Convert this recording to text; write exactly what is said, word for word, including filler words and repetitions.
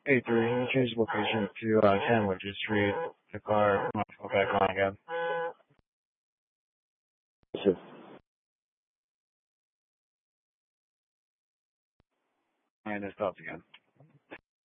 Hey, three, can you change the location to uh, ten Widget Street? The car might go back on again. Sure. And it stopped again.